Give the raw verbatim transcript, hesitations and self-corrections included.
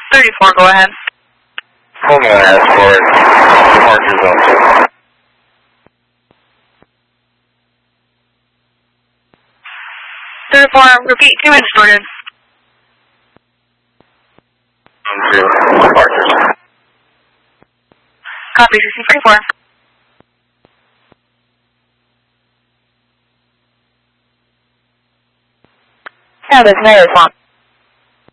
thirty-four, go ahead. Hold on, escort. Departure zone two. thirty-four, repeat, two minutes distorted. Zone two, departures. Copy, sixty forty-four. Yeah, there's no response.